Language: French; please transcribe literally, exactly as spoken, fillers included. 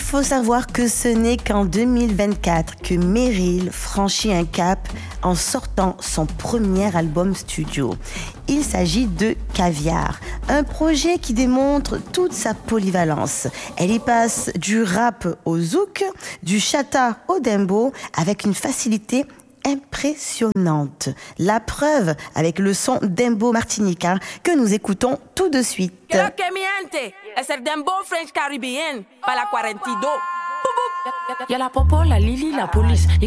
faut savoir que ce n'est qu'en deux mille vingt-quatre que Meryl franchit un cap en sortant son premier album studio. Il s'agit de Caviar, un projet qui démontre toute sa polyvalence. Elle y passe du rap au zouk, du chata au dembow avec une facilité impressionnante. La preuve avec le son dembow martiniquais que nous écoutons tout de suite. Quiero que mi gente es el dembow French Caribbean para la cuarenta y dos. Y'a la popo, la Lily, la police.